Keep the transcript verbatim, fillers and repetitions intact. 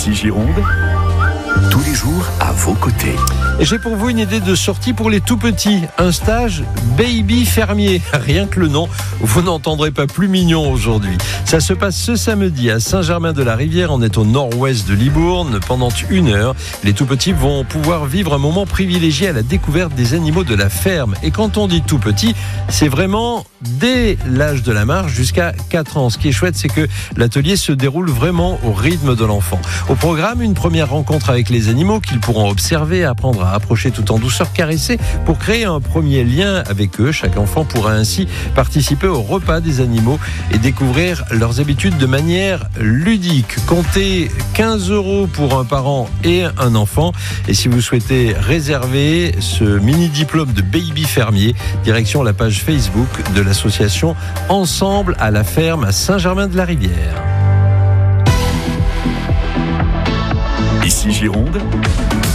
Ici Gironde, tous les jours à vos côtés. Et j'ai pour vous une idée de sortie pour les tout petits. Un stage baby fermier. Rien que le nom, vous n'entendrez pas plus mignon aujourd'hui. Ça se passe ce samedi à Saint-Germain-de-la-Rivière. On est au nord-ouest de Libourne. Pendant une heure, les tout petits vont pouvoir vivre un moment privilégié à la découverte des animaux de la ferme. Et quand on dit tout petit, c'est vraiment dès l'âge de la marche jusqu'à quatre ans. Ce qui est chouette, c'est que l'atelier se déroule vraiment au rythme de l'enfant. Au programme, une première rencontre avec les animaux qu'ils pourront observer, apprendre à approcher tout en douceur, caresser pour créer un premier lien avec eux. Chaque enfant pourra ainsi participer au repas des animaux et découvrir leurs habitudes de manière ludique. Comptez quinze euros pour un parent et un enfant. Et si vous souhaitez réserver ce mini diplôme de baby fermier, direction la page Facebook de l'association Ensemble à la ferme à Saint-Germain-de-la-Rivière. Ici Gironde,